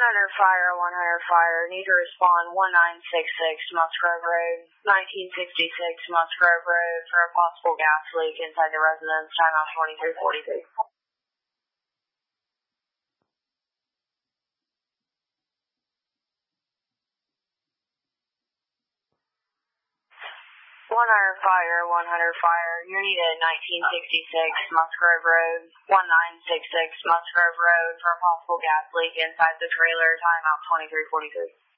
fire, 100 fire. Need to respond 1966 Musgrove Road, 1966 Musgrove Road for a possible gas leak inside the residence. Timeout 2342. 100 fire. You're needed 1966 Musgrove Road, 1966 Musgrove Road for a possible gas leak inside the trailer. Timeout 2342.